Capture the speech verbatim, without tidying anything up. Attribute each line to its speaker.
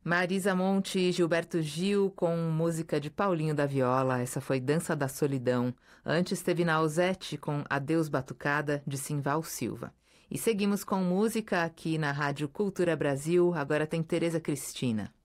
Speaker 1: Marisa Monte e Gilberto Gil com música de Paulinho da Viola, essa foi Dança da Solidão. Antes teve Nausete com Adeus Batucada, de Simval Silva. E seguimos com música aqui na Rádio Cultura Brasil, agora tem Tereza Cristina.